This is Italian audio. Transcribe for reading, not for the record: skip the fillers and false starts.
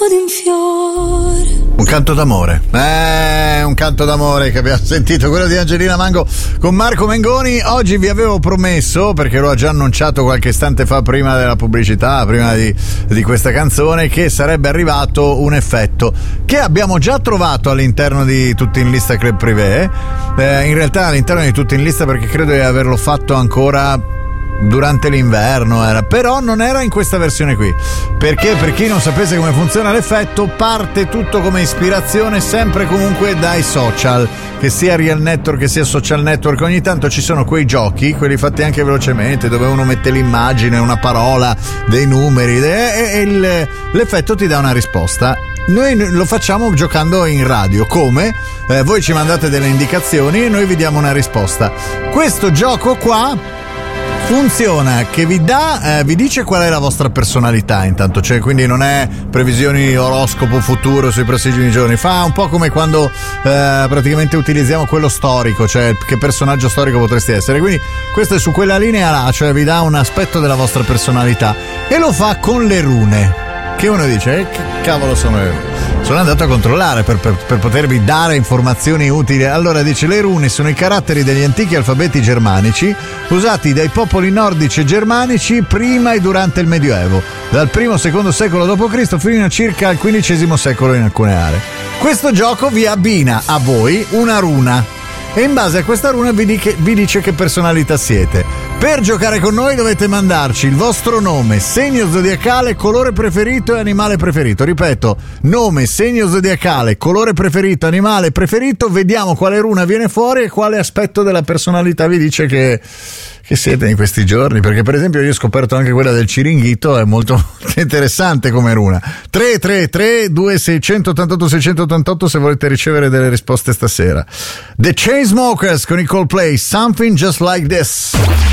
di un fiore. Un canto d'amore, un canto d'amore che abbiamo sentito, quello di Angelina Mango con Marco Mengoni. Oggi vi avevo promesso, perché l'ho già annunciato qualche istante fa prima della pubblicità, prima di questa canzone, che sarebbe arrivato un effetto che abbiamo già trovato all'interno di Tutti in Lista Club Privé, in realtà all'interno di Tutti in Lista, perché credo di averlo fatto ancora durante l'inverno però non era in questa versione qui, perché per chi non sapesse come funziona l'effetto, parte tutto come ispirazione sempre comunque dai social, che sia Real Network che sia Social Network. Ogni tanto ci sono quei giochi, quelli fatti anche velocemente, dove uno mette l'immagine, una parola, dei numeri e l'effetto ti dà una risposta. Noi lo facciamo giocando in radio, come voi ci mandate delle indicazioni e noi vi diamo una risposta. Questo gioco qua funziona che vi dice qual è la vostra personalità intanto, cioè quindi non è previsioni oroscopo futuro sui prossimi giorni, fa un po' come quando praticamente utilizziamo quello storico, cioè che personaggio storico potresti essere, quindi questo è su quella linea là, cioè vi dà un aspetto della vostra personalità e lo fa con le rune, che uno dice che cavolo sono le rune? Sono andato a controllare per potervi dare informazioni utili. Allora dice: le rune sono i caratteri degli antichi alfabeti germanici usati dai popoli nordici e germanici prima e durante il Medioevo, dal I-II secolo d.C. fino a circa al XV secolo in alcune aree. Questo gioco vi abbina a voi una runa e in base a questa runa vi dice che personalità siete. Per giocare con noi dovete mandarci il vostro nome, segno zodiacale, colore preferito e animale preferito. Ripeto, nome, segno zodiacale, colore preferito, animale preferito. Vediamo quale runa viene fuori e quale aspetto della personalità vi dice che siete in questi giorni, perché per esempio io ho scoperto anche quella del Ciringhito, è molto interessante come runa. 333-2688-688 se volete ricevere delle risposte stasera. The Chainsmokers con i Coldplay, Something Just Like This.